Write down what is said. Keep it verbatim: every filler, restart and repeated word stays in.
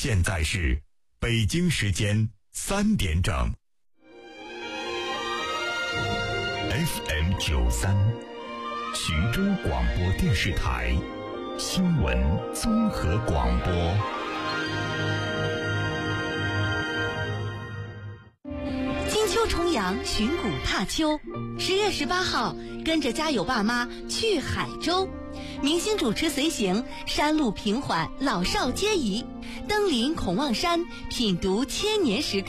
现在是北京时间三点整。F M 九三，徐州广播电视台新闻综合广播。 金秋重阳，寻古踏秋。十月十八号，跟着家有爸妈去海州，明星主持随行，山路平缓，老少皆宜，登临孔望山，品读千年时